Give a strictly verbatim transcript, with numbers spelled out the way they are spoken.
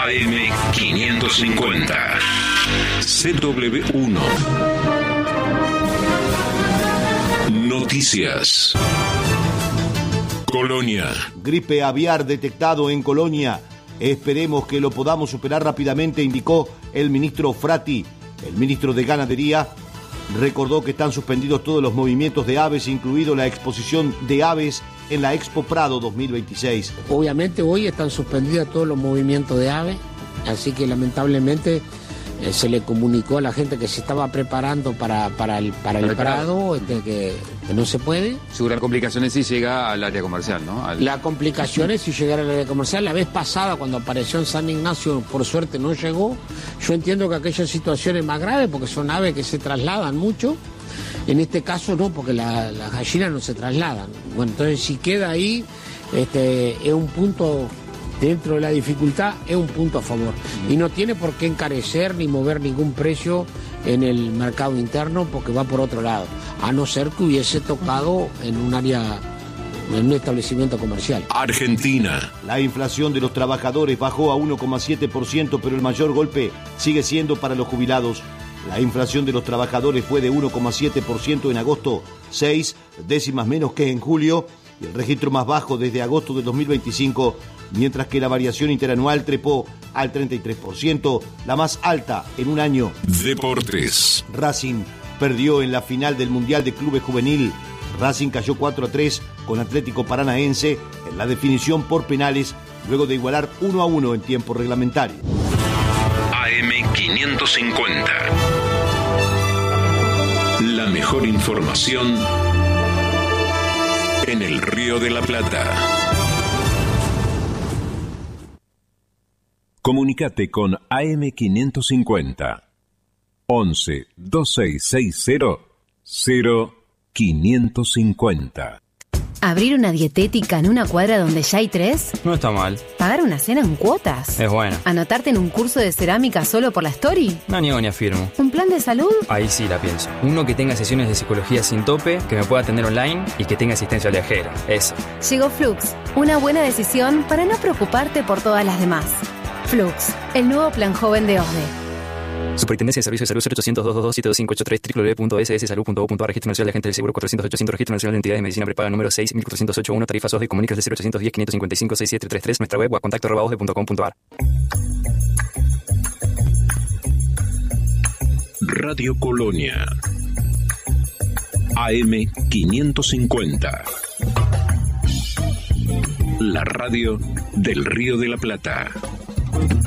A M quinientos cincuenta. C W uno. Noticias. Colonia. Gripe aviar detectado en Colonia. Esperemos que lo podamos superar rápidamente, indicó el ministro Frati. El ministro de Ganadería recordó que están suspendidos todos los movimientos de aves, incluido la exposición de aves en la Expo Prado dos mil veintiséis. Obviamente hoy están suspendidos todos los movimientos de aves, así que lamentablemente eh, se le comunicó a la gente que se estaba preparando para, para el, para el, el Prado, este, que, que no se puede. Seguro, la complicación es si llega al área comercial, ¿no? Al... La complicación es si llegar al área comercial. La vez pasada, cuando apareció en San Ignacio, por suerte no llegó. Yo entiendo que aquella situación es más grave porque son aves que se trasladan mucho. En este caso no, porque la, las gallinas no se trasladan. Bueno, entonces si queda ahí, este, es un punto, dentro de la dificultad, es un punto a favor. Y no tiene por qué encarecer ni mover ningún precio en el mercado interno porque va por otro lado, a no ser que hubiese tocado en un área, en un establecimiento comercial. Argentina. La inflación de los trabajadores bajó a uno coma siete por ciento, pero el mayor golpe sigue siendo para los jubilados. La inflación de los trabajadores fue de uno coma siete por ciento en agosto, seis décimas menos que en julio, y el registro más bajo desde agosto de dos mil veinticinco, mientras que la variación interanual trepó al treinta y tres por ciento, la más alta en un año. Deportes. Racing perdió en la final del Mundial de Clubes Juvenil. Racing cayó cuatro a tres con Atlético Paranaense en la definición por penales, luego de igualar uno a uno en tiempo reglamentario. A M quinientos cincuenta. La mejor información en el Río de la Plata. Comunicate con A M quinientos cincuenta. once, veintiséis sesenta, cero quinientos cincuenta. ¿Abrir una dietética en una cuadra donde ya hay tres? No está mal. ¿Pagar una cena en cuotas? Es buena. ¿Anotarte en un curso de cerámica solo por la story? No niego ni afirmo. ¿Un plan de salud? Ahí sí la pienso. Uno que tenga sesiones de psicología sin tope, que me pueda atender online y que tenga asistencia viajera. Eso. Llegó Flux, una buena decisión para no preocuparte por todas las demás. Flux, el nuevo plan joven de O S D E. Superintendencia de Servicios de Salud cero ochocientos, doscientos veintidós, siete dos cinco ocho tres, w w w punto s s salud punto gov punto a r. Registro Nacional de Agentes del Seguro cuatrocientos ochocientos. Registro Nacional de Entidades de Medicina Prepaga número seis mil cuatrocientos ochenta y uno. Tarifas O S D E. Comunicas de cero ochocientos diez, quinientos cincuenta y cinco, sesenta y siete treinta y tres. Nuestra web o a contacto arroba osde punto com punto a r. Radio Colonia. A M quinientos cincuenta. La radio del Río de la Plata.